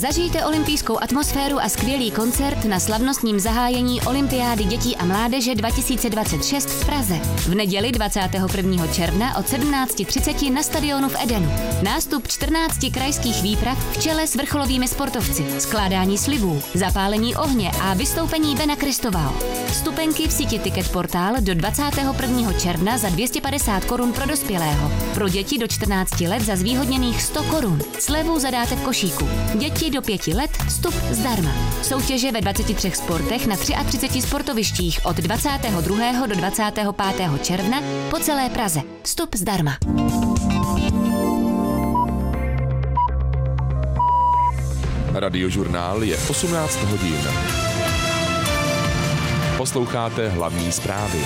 Zažijte olympijskou atmosféru a skvělý koncert na slavnostním zahájení Olympiády dětí a mládeže 2026 v Praze. V neděli 21. června od 17:30 na stadionu v Edenu. Nástup 14 krajských výprav v čele s vrcholovými sportovci, skládání slibů, zapálení ohně a vystoupení Bena Kristová. Vstupenky v síti Ticket Portál do 21. června za 250 korun pro dospělého. Pro děti do 14 let za zvýhodněných 100 korun. Slevu zadáte v košíku. Děti do 5 let vstup zdarma. Soutěže ve 23 sportech na 33 sportovištích od 22. do 25. června po celé Praze. Vstup zdarma. Radiožurnál je 18 hodin. Posloucháte hlavní zprávy.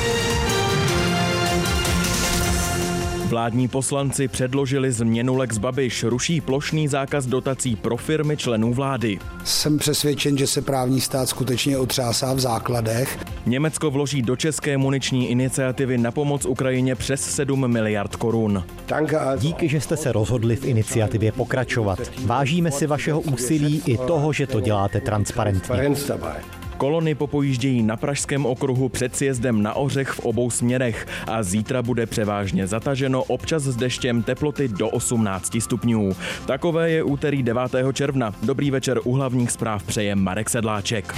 Vládní poslanci předložili změnu Lex Babiš, ruší plošný zákaz dotací pro firmy členů vlády. Jsem přesvědčen, že se právní stát skutečně otřásá v základech. Německo vloží do české muniční iniciativy na pomoc Ukrajině přes 7 miliard korun. Díky, že jste se rozhodli v iniciativě pokračovat. Vážíme si vašeho úsilí i toho, že to děláte transparentně. Kolony popojíždějí na Pražském okruhu před sjezdem na Ořech v obou směrech a zítra bude převážně zataženo, občas s deštěm, teploty do 18 stupňů. Takové je úterý 9. června. Dobrý večer, u hlavních zpráv přeje Marek Sedláček.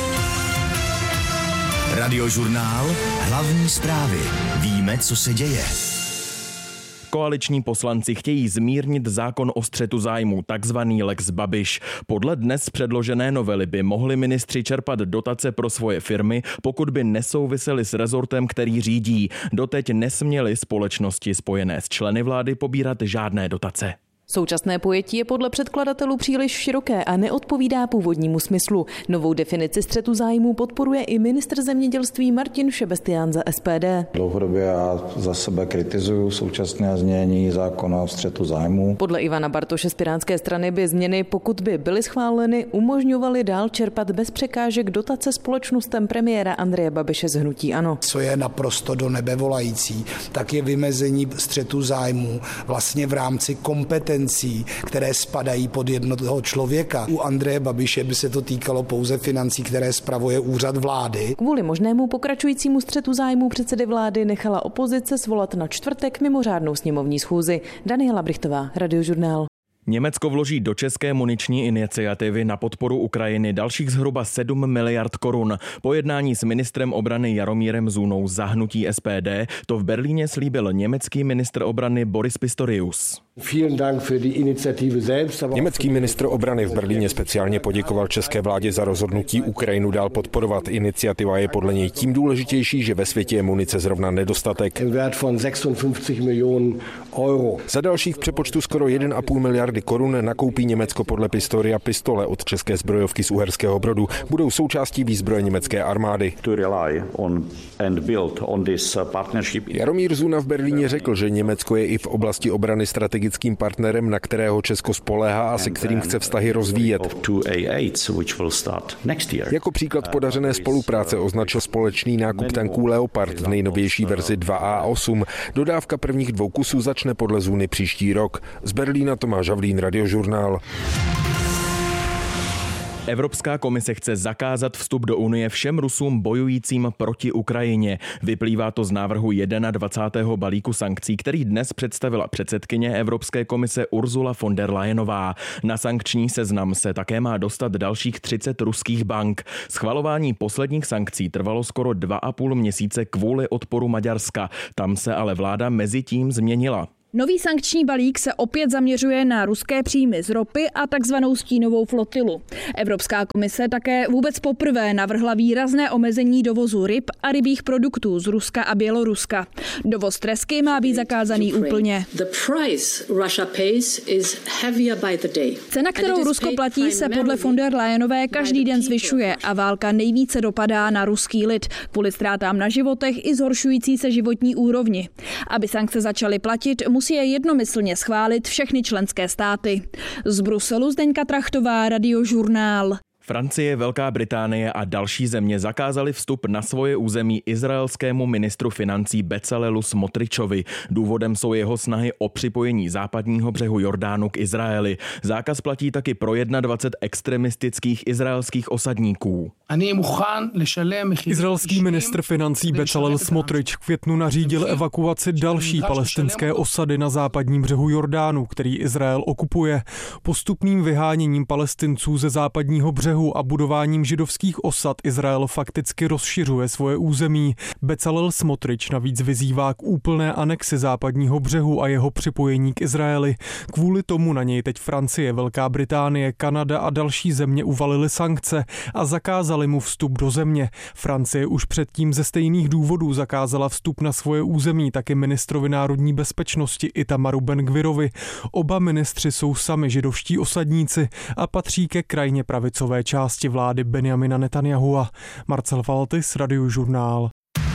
Radiožurnál, hlavní zprávy. Víme, co se děje. Koaliční poslanci chtějí zmírnit zákon o střetu zájmů, takzvaný Lex Babiš. Podle dnes předložené novely by mohli ministři čerpat dotace pro svoje firmy, pokud by nesouvisely s rezortem, který řídí. Doteď nesměly společnosti spojené s členy vlády pobírat žádné dotace. Současné pojetí je podle předkladatelů příliš široké a neodpovídá původnímu smyslu. Novou definici střetu zájmů podporuje i ministr zemědělství Martin Šebestián za SPD. Dlouhodobě já za sebe kritizuju současné znění zákona o střetu zájmů. Podle Ivana Bartoše z Pirátské strany by změny, pokud by byly schváleny, umožňovaly dál čerpat bez překážek dotace společnostem premiéra Andreje Babiše z hnutí ANO. Co je naprosto do nebe volající, tak je vymezení střetu zájmů vlastně v rámci kompetencí, které spadají pod jednoho člověka. U Andreje Babiše by se to týkalo pouze financí, které spravuje úřad vlády. Kvůli možnému pokračujícímu střetu zájmů předsedy vlády nechala opozice svolat na čtvrtek mimořádnou sněmovní schůzi. Daniela Brichtová, Radiožurnál. Německo vloží do české muniční iniciativy na podporu Ukrajiny dalších zhruba 7 miliard korun. Po jednání s ministrem obrany Jaromírem Zůnou za hnutí SPD to v Berlíně slíbil německý ministr obrany Boris Pistorius. Německý ministr obrany v Berlíně speciálně poděkoval české vládě za rozhodnutí Ukrajinu dál podporovat. Iniciativa je podle něj tím důležitější, že ve světě je munice zrovna nedostatek. Za dalších v přepočtu skoro 1,5 miliardy korun nakoupí Německo podle Pistoria pistole od české zbrojovky z Uherského Brodu. Budou součástí výzbroje německé armády. Jaromír Zůna v Berlíně řekl, že Německo je i v oblasti obrany strategickým partnerem, na kterého Česko spoléhá a se kterým chce vztahy rozvíjet. Jako příklad podařené spolupráce označil společný nákup tanků Leopard v nejnovější verzi 2A8. Dodávka prvních 2 kusů začne podle Zůny příští rok. Z Berlína Tomáš Havlín, Radiožurnál. Evropská komise chce zakázat vstup do Unie všem Rusům bojujícím proti Ukrajině. Vyplývá to z návrhu 21. balíku sankcí, který dnes představila předsedkyně Evropské komise Ursula von der Leyenová. Na sankční seznam se také má dostat dalších 30 ruských bank. Schvalování posledních sankcí trvalo skoro 2,5 měsíce kvůli odporu Maďarska. Tam se ale vláda mezitím změnila. Nový sankční balík se opět zaměřuje na ruské příjmy z ropy a takzvanou stínovou flotilu. Evropská komise také vůbec poprvé navrhla výrazné omezení dovozu ryb a rybích produktů z Ruska a Běloruska. Dovoz tresky má být zakázaný úplně. Cena, kterou Rusko platí, se podle von der Leyenové každý den zvyšuje a válka nejvíce dopadá na ruský lid kvůli ztrátám na životech i zhoršující se životní úrovni. Aby sankce začaly platit, musí je jednomyslně schválit všechny členské státy. Z Bruselu Zdeňka Trachtová, Radiožurnál. Francie, Velká Británie a další země zakázali vstup na svoje území izraelskému ministru financí Bezalelu Smotričovi. Důvodem jsou jeho snahy o připojení západního břehu Jordánu k Izraeli. Zákaz platí taky pro 21 extremistických izraelských osadníků. Izraelský ministr financí Bezalel Smotrič v květnu nařídil evakuaci další palestinské osady na západním břehu Jordánu, který Izrael okupuje. Postupným vyháněním Palestinců ze západního břehu a budováním židovských osad Izrael fakticky rozšiřuje svoje území. Bezalel Smotrič navíc vyzývá k úplné anexi západního břehu a jeho připojení k Izraeli. Kvůli tomu na něj teď Francie, Velká Británie, Kanada a další země uvalily sankce a zakázali mu vstup do země. Francie už předtím ze stejných důvodů zakázala vstup na svoje území taky ministrovi národní bezpečnosti Itamaru Ben-Gvirovi. Oba ministři jsou sami židovští osadníci a patří ke krajně pravicové části vlády Benjamina Netanyahua. Marcel Valtis, Radiožurnál.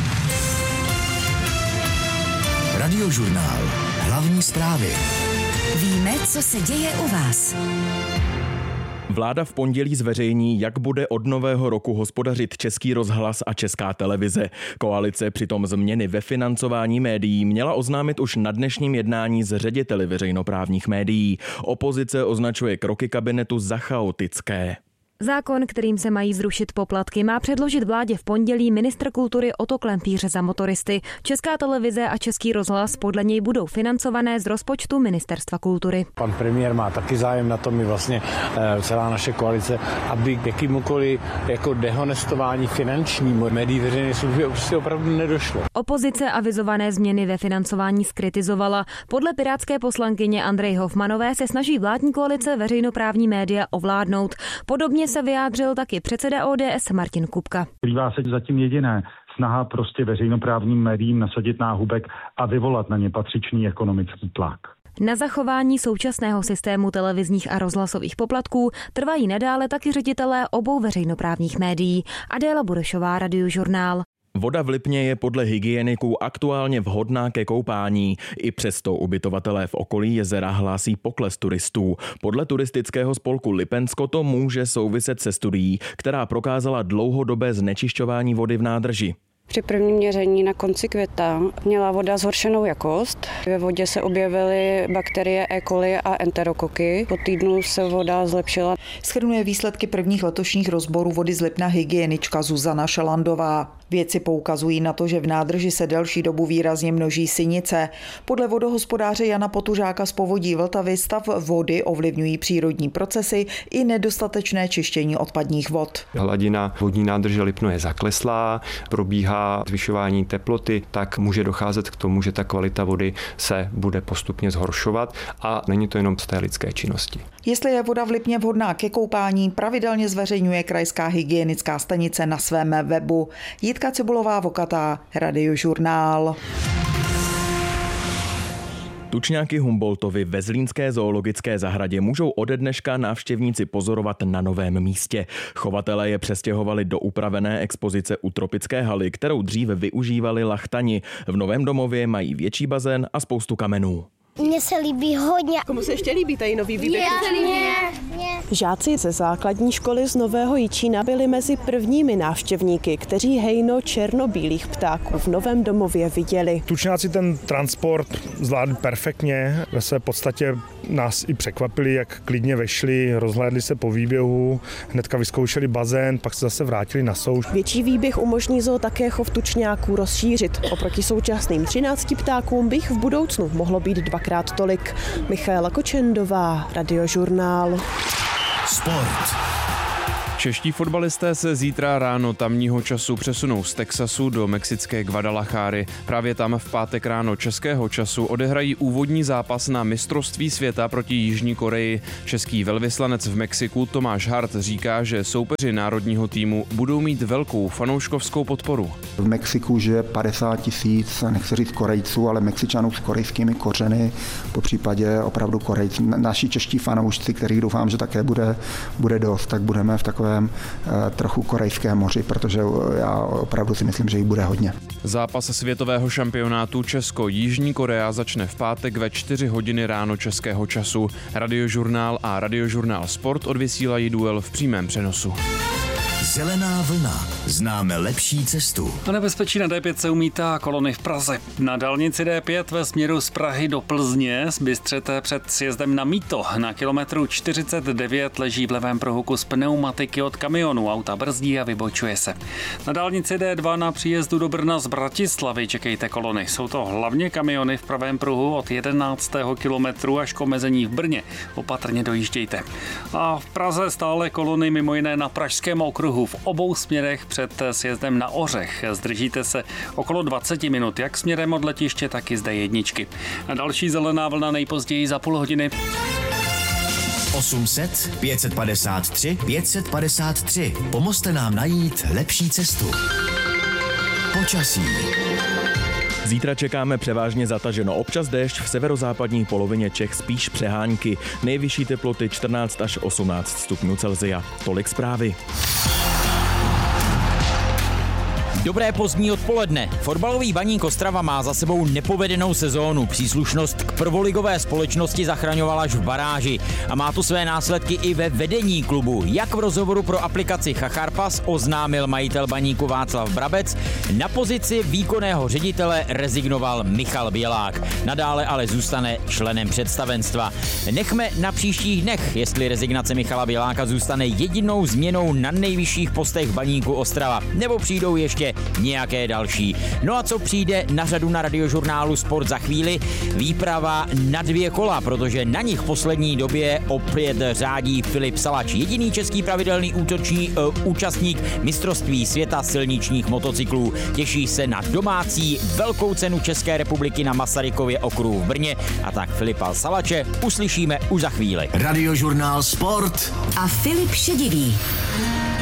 Radiožurnál. Hlavní zprávy. Víme, co se děje u vás. Vláda v pondělí zveřejní, jak bude od nového roku hospodařit Český rozhlas a Česká televize. Koalice přitom změny ve financování médií měla oznámit už na dnešním jednání s řediteli veřejnoprávních médií. Opozice označuje kroky kabinetu za chaotické. Zákon, kterým se mají zrušit poplatky, má předložit vládě v pondělí ministr kultury Otto Klempíř za motoristy. Česká televize a Český rozhlas podle něj budou financované z rozpočtu Ministerstva kultury. Pan premiér má taky zájem na tom, i vlastně celá naše koalice, aby k jakýmukoliv jako dehonestování finančnímu médií veřejné služby prostě opravdu nedošlo. Opozice avizované změny ve financování zkritizovala. Podle pirátské poslankyně Andreji Hofmanové se snaží vládní koalice veřejnoprávní média ovládnout. Podobně se vyjádřil taky předseda ODS Martin Kupka. Skrývá se zatím jediné: snaha prostě veřejnoprávním médiím nasadit náhubek a vyvolat na ně patřičný ekonomický tlak. Na zachování současného systému televizních a rozhlasových poplatků trvají nadále taky ředitelé obou veřejnoprávních médií. Adéla Burešová, Radiožurnál. Voda v Lipně je podle hygieniků aktuálně vhodná ke koupání. I přesto ubytovatelé v okolí jezera hlásí pokles turistů. Podle turistického spolku Lipensko to může souviset se studií, která prokázala dlouhodobé znečišťování vody v nádrži. Při prvním měření na konci května měla voda zhoršenou jakost. Ve vodě se objevily bakterie E. coli a enterokoky. Po týdnu se voda zlepšila. Shrnuje výsledky prvních letošních rozborů vody z Lipna hygienička Zuzana Šalandová. Vědci poukazují na to, že v nádrži se delší dobu výrazně množí sinice. Podle vodohospodáře Jana Potužáka z Povodí Vltavy stav vody ovlivňují přírodní procesy i nedostatečné čištění odpadních vod. Hladina vodní nádrže Lipno je zakleslá, probíhá zvyšování teploty, tak může docházet k tomu, že ta kvalita vody se bude postupně zhoršovat a není to jenom z té lidské činnosti. Jestli je voda v Lipně vhodná ke koupání, pravidelně zveřejňuje krajská hygienická stanice na svém webu. Jitka Cibulová-Vokatá, Radiožurnál. Tučňáky Humboldtovy ve zlínské zoologické zahradě můžou ode dneška návštěvníci pozorovat na novém místě. Chovatelé je přestěhovali do upravené expozice u tropické haly, kterou dřív využívali lachtani. V novém domově mají větší bazén a spoustu kamenů. Mně se líbí hodně. Komu se ještě líbí tady nový výběh? Mně. Žáci ze základní školy z Nového Jičína byli mezi prvními návštěvníky, kteří hejno černobílých ptáků v novém domově viděli. Tučňáci ten transport zvládli perfektně. Ve své podstatě nás i překvapili, jak klidně vešli, rozhlédli se po výběhu, hnedka vyzkoušeli bazén, pak se zase vrátili na souš. Větší výběh umožní zoo také chov tučňáků rozšířit. Oproti současným 13 ptákům by jich v budoucnu mohlo být dvakrát tolik. Michaela Kočendová, Radiožurnál. Sport. Čeští fotbalisté se zítra ráno tamního času přesunou z Texasu do mexické Guadalajary. Právě tam v pátek ráno českého času odehrají úvodní zápas na mistrovství světa proti Jižní Koreji. Český velvyslanec v Mexiku Tomáš Hart říká, že soupeři národního týmu budou mít velkou fanouškovskou podporu. V Mexiku žije 50 000, nechci říct Korejců, ale Mexičanů s korejskými kořeny, po případě opravdu Korejci. Naši čeští fanoušci, kterých doufám, že také bude dost, tak budeme v takové způsobem trochu Korejské moři, protože já opravdu si myslím, že jich bude hodně. Zápas světového šampionátu Česko-Jižní Korea začne v pátek ve 4 hodiny ráno českého času. Radiožurnál a Radiožurnál Sport odvysílají duel v přímém přenosu. Zelená vlna. Známe lepší cestu. Na nebezpečí na D5 se umítá kolony v Praze. Na dálnici D5 ve směru z Prahy do Plzně zbystřete před sjezdem na Mýto. Na kilometru 49 leží v levém pruhu kus pneumatiky od kamionu. Auta brzdí a vybočuje se. Na dálnici D2 na příjezdu do Brna z Bratislavy čekejte kolony. Jsou to hlavně kamiony v pravém pruhu od 11. kilometru až k omezení v Brně. Opatrně dojíždějte. A v Praze stále kolony mimo jiné na Pražském okruhu v obou směrech před sjezdem na Ořech. Zdržíte se okolo 20 minut, jak směrem od letiště, tak i z D1. A další zelená vlna nejpozději za půl hodiny. 800 553 553. Pomozte nám najít lepší cestu. Počasí. Zítra čekáme převážně zataženo, občas déšť, v severozápadní polovině Čech spíš přehánky. Nejvyšší teploty 14 až 18 stupňů Celsia. Tolik zprávy. Dobré pozdní odpoledne. Fotbalový Baník Ostrava má za sebou nepovedenou sezónu. Příslušnost k prvoligové společnosti zachraňovala až v baráži. A má to své následky i ve vedení klubu. Jak v rozhovoru pro aplikaci Chacharpas oznámil majitel Baníku Václav Brabec, na pozici výkonného ředitele rezignoval Michal Bělák. Nadále ale zůstane členem představenstva. Nechme na příštích dnech, jestli rezignace Michala Běláka zůstane jedinou změnou na nejvyšších postech Baníku Ostrava, nebo přijdou ještě nějaké další. No a co přijde na řadu na Radiožurnálu Sport za chvíli? Výprava na 2 kola, protože na nich v poslední době opět řádí Filip Salač, jediný český pravidelný účastník mistrovství světa silničních motocyklů. Těší se na domácí velkou cenu České republiky na Masarykově okruhu v Brně, a tak Filipa Salače uslyšíme už za chvíli. Radiožurnál Sport a Filip Šedivý.